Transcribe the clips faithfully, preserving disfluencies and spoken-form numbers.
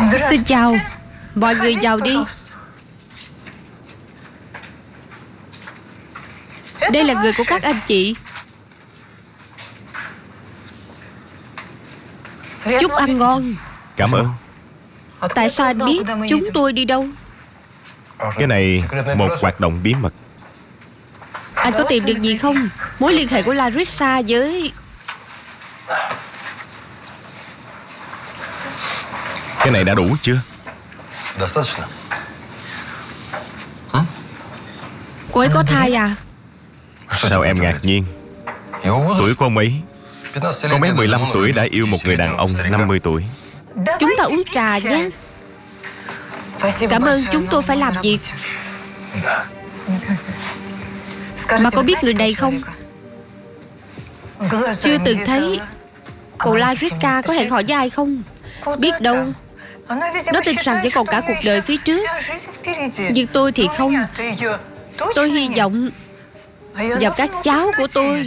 Xin chào. Mọi người vào đi. Đây là người của các anh chị. Chúc ăn ngon. Cảm ơn. Tại sao anh biết chúng tôi đi đâu? Cái này một hoạt động bí mật. Anh có tìm được gì không? Mối liên hệ của Larissa với... Cái này đã đủ chưa? Cô ấy có thai à? Sao em ngạc nhiên? Tuổi của ông ấy, con bé mười lăm tuổi đã yêu một người đàn ông năm mươi tuổi. Chúng ta uống trà nhé. Cảm ơn, chúng tôi phải làm việc. Mà có biết người này không? Chưa từng thấy. Cô Larissa có hẹn hò với ai không? Biết đâu. Nó tin rằng vẫn còn cả cuộc đời phía trước. Nhưng tôi thì không. Tôi hy vọng vào các cháu của tôi.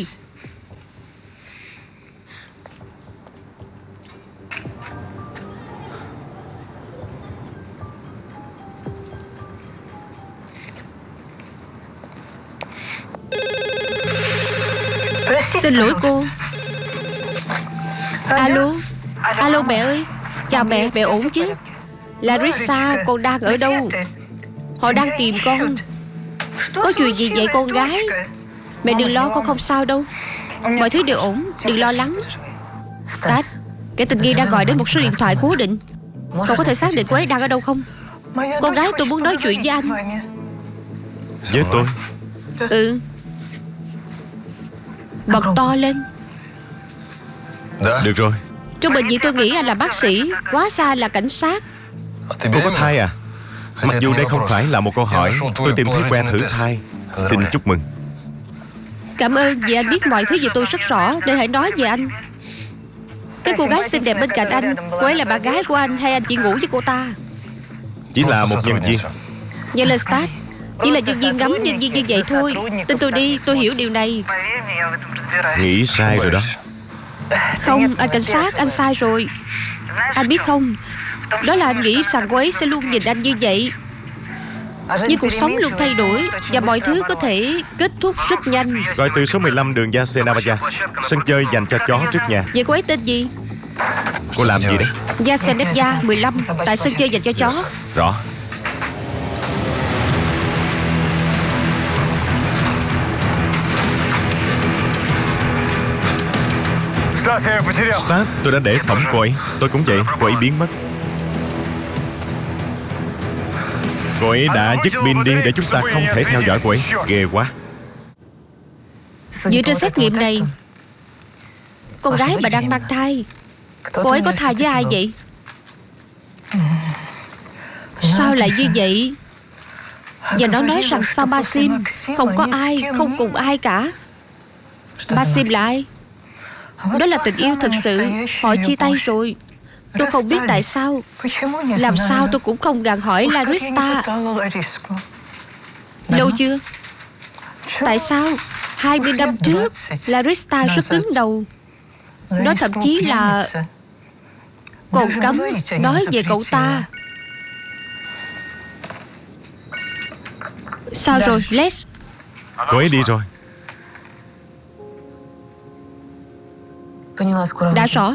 Xin lỗi cô. Alo. Alo mẹ ơi. Chào mẹ, mẹ ổn chứ? Larissa, con đang ở đâu? Họ đang tìm con. Có chuyện gì vậy con gái? Mẹ đừng lo, con không sao đâu. Mọi thứ đều ổn, đừng lo lắng. Stas, kẻ tình nghi đang gọi đến một số điện thoại cố định. Con có thể xác định cô ấy đang ở đâu không? Con gái tôi muốn nói chuyện với anh. Với tôi? Ừ. Bật to lên. Được rồi. Trong bệnh viện tôi nghĩ anh là bác sĩ, quá xa là cảnh sát. Cô có thai à? Mặc dù đây không phải là một câu hỏi, tôi tìm thấy que thử thai. Xin chúc mừng. Cảm ơn vì anh biết mọi thứ về tôi rất rõ. Nên hãy nói về anh. Cái cô gái xinh đẹp bên cạnh anh, cô ấy là bạn gái của anh hay anh chỉ ngủ với cô ta? Chỉ là một nhân viên. Như là Stas, chỉ là nhân viên ngắm nhân viên như vậy thôi. Tin tôi đi, tôi hiểu điều này. Nghĩ sai rồi đó. Không, anh cảnh sát, anh sai rồi. Anh biết không, đó là anh nghĩ rằng cô ấy sẽ luôn nhìn anh như vậy. Nhưng cuộc sống luôn thay đổi và mọi thứ có thể kết thúc rất nhanh. Gọi từ số mười lăm đường Yasenavaya, sân chơi dành cho chó trước nhà. Vậy cô ấy tên gì? Cô làm gì đấy? Yasenavaya mười lăm, tại sân chơi dành cho chó. Rõ. Stas, tôi đã để sống cô ấy. Tôi cũng vậy, cô ấy biến mất. Cô ấy đã dứt pin đi để chúng ta không thể theo dõi cô ấy. Ghê quá. Dựa trên xét nghiệm này, con gái bà đang mang thai. Cô ấy có thai với ai vậy? Sao lại như vậy? Và nó nói rằng sau Basim không có ai, không cùng ai cả. Basim là ai? Đó là tình yêu thật sự. Họ chia tay rồi. Tôi không biết tại sao. Làm sao tôi cũng không gặng hỏi Larissa. Lâu chưa? Tại sao hai mươi năm trước Larissa rất cứng đầu. Nó thậm chí là còn cấm nói về cậu ta. Sao rồi, Les? Cô ấy đi rồi. Đã rõ.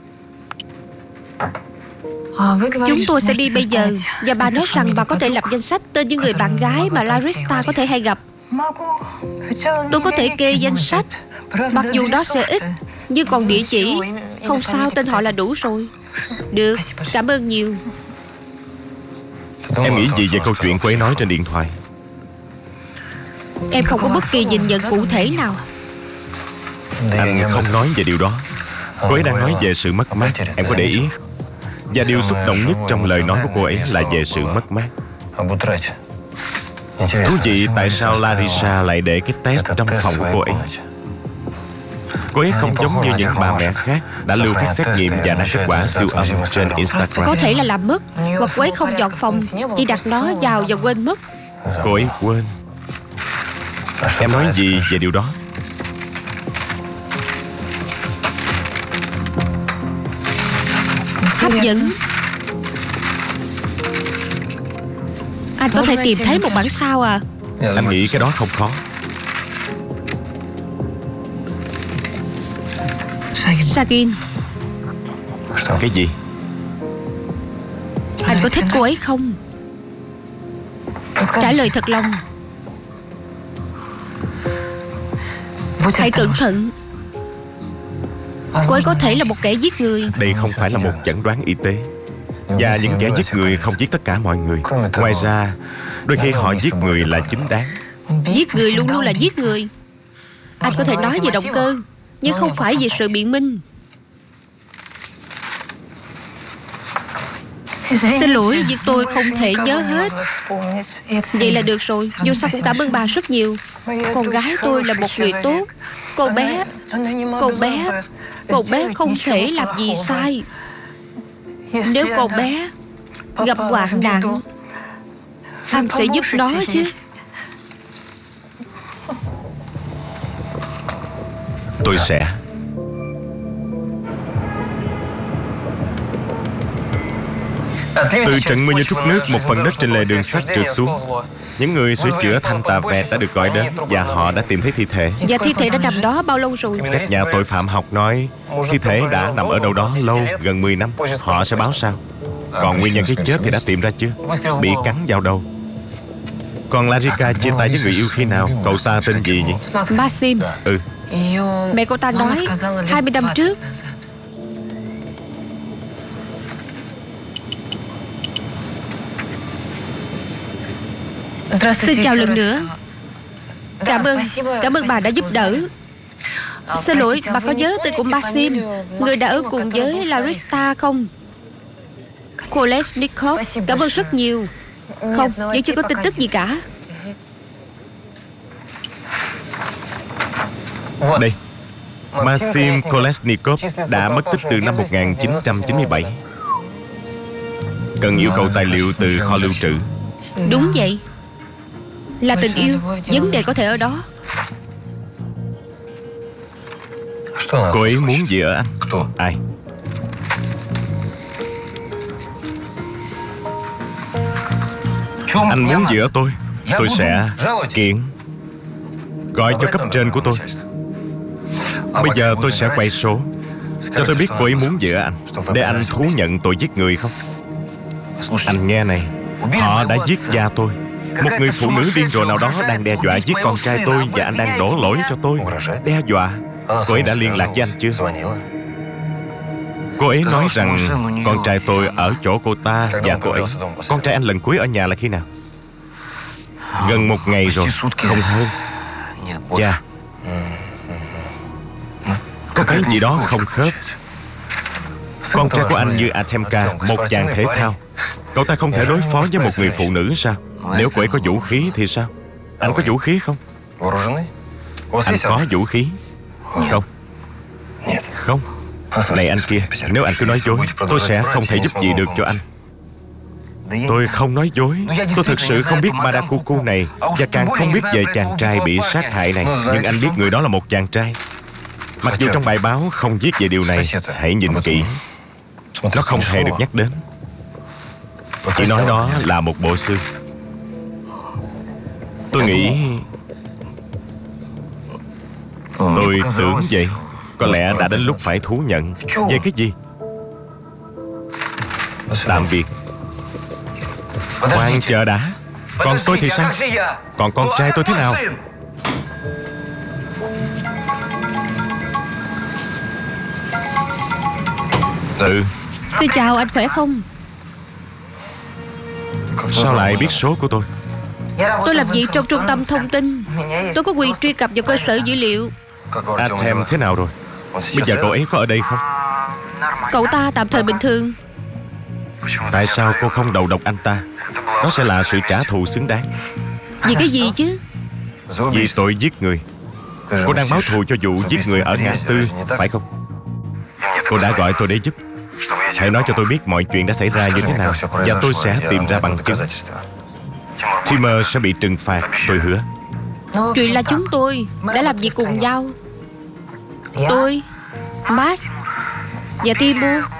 Chúng tôi sẽ đi bây giờ. Và bà nói rằng bà có thể lập danh sách tên những người bạn gái mà Larissa có thể hay gặp. Tôi có thể kê danh sách. Mặc dù đó sẽ ít, nhưng còn địa chỉ. Không sao, tên họ là đủ rồi. Được, cảm ơn nhiều. Em nghĩ gì về câu chuyện cô ấy nói trên điện thoại? Em không có bất kỳ nhìn nhận cụ thể nào. Anh không nói về điều đó. Cô ấy đang nói về sự mất mát. Em có để ý? Và điều xúc động nhất trong lời nói của cô ấy là về sự mất mát. Thú vị tại sao Larissa lại để cái test trong phòng của cô ấy. Cô ấy không giống như những bà mẹ khác đã lưu các xét nghiệm và đăng kết quả siêu âm trên Instagram. Có thể là làm mất, hoặc cô ấy không dọn phòng, chỉ đặt nó vào và quên mất. Cô ấy quên. Em nói gì về điều đó? Hấp dẫn. Anh có thể tìm thấy một bản sao à? Anh nghĩ cái đó không khó. Sagin, Cái gì? anh có thích cô ấy không? Trả lời thật lòng. Hãy cẩn thận. Cô ấy có thể là một kẻ giết người. Đây không phải là một chẩn đoán y tế. Và những kẻ giết người không giết tất cả mọi người. Ngoài ra, đôi khi họ giết người là chính đáng. Giết người luôn luôn là giết người. Anh có thể nói về động cơ, nhưng không phải về sự biện minh. Xin lỗi vì tôi không thể nhớ hết. Vậy là được rồi. Dù sao cũng cảm ơn bà rất nhiều. Con gái tôi là một người tốt. Cô bé Cô bé Cô bé không thể làm gì sai. Nếu cô bé gặp hoạn nạn, anh sẽ giúp nó chứ. Tôi sẽ. Từ trận mưa như trút nước, một phần đất trên lề đường sắt trượt xuống. Những người sửa chữa thanh tà vẹt đã được gọi đến và họ đã tìm thấy thi thể. Và thi thể đã nằm đó bao lâu rồi? Các nhà tội phạm học nói thi thể đã nằm ở đâu đó lâu, gần mười năm. Họ sẽ báo sao. Còn nguyên nhân cái chết thì đã tìm ra chưa? Bị cắn vào đầu. Còn Larika chia tay với người yêu khi nào? Cậu ta tên gì nhỉ? Maxim. Ừ. Mẹ cô ta nói hai mươi năm trước. Xin chào lần nữa. Cảm ơn Cảm ơn bà đã giúp đỡ. Xin lỗi, bà có nhớ tên của Maxim, người đã ở cùng với Larissa không? Kolesnikov. Cảm ơn rất nhiều. Không, vẫn chưa có tin tức gì cả. Đây, Maxim Kolesnikov đã mất tích từ năm một nghìn chín trăm chín mươi bảy. Cần yêu cầu tài liệu từ kho lưu trữ. Đúng vậy. Là tình yêu. Vấn đề có thể ở đó. Cô ấy muốn gì ở anh? Ai? Anh muốn gì ở tôi? Tôi sẽ kiện, gọi cho cấp trên của tôi. Bây giờ tôi sẽ quay số cho tôi biết cô ấy muốn gì ở anh, để anh thú nhận tội giết người không? Anh nghe này, họ đã giết cha tôi. Một người phụ nữ điên rồ nào đó đang đe dọa giết con trai tôi, và anh đang đổ lỗi cho tôi. Đe dọa. Cô ấy đã liên lạc với anh chưa? Cô ấy nói rằng con trai tôi ở chỗ cô ta và cô ấy. Con trai anh lần cuối ở nhà là khi nào? Gần một ngày rồi, không hơn. Cha, có cái gì đó không khớp. Con trai của anh như Artemka, một chàng thể thao. Cậu ta không thể đối phó với một người phụ nữ sao? Nếu cô ấy có vũ khí thì sao? Anh có vũ khí không? Anh có vũ khí không? Không. Này anh kia, nếu anh cứ nói dối, tôi sẽ không thể giúp gì được cho anh. Tôi không nói dối. Tôi thực sự không biết Madakuku này, và càng không biết về chàng trai bị sát hại này. Nhưng anh biết người đó là một chàng trai. Mặc dù trong bài báo không viết về điều này, hãy nhìn kỹ. Nó không hề được nhắc đến. Chỉ nói đó là một bộ xương. Tôi nghĩ... Tôi tưởng vậy. Có lẽ đã đến lúc phải thú nhận. Về cái gì? Tạm biệt. Khoan chờ đã. Còn tôi thì sao? Còn con trai tôi thế nào? Ừ. Xin chào, anh khỏe không? Sao lại biết số của tôi? Tôi làm việc trong trung tâm thông tin. Tôi có quyền truy cập vào cơ sở dữ liệu. Artem thế nào rồi? Bây giờ cậu ấy có ở đây không? Cậu ta tạm thời bình thường. Tại sao cô không đầu độc anh ta? Đó sẽ là sự trả thù xứng đáng. Vì cái gì chứ? Vì tội giết người. Cô đang báo thù cho vụ giết người ở ngã tư, phải không? Cô đã gọi tôi để giúp. Hãy nói cho tôi biết mọi chuyện đã xảy ra như thế nào, và tôi sẽ tìm ra bằng chứng. Timur sẽ bị trừng phạt, tôi hứa. Chuyện là chúng tôi đã làm việc cùng nhau. Tôi, Max và Timur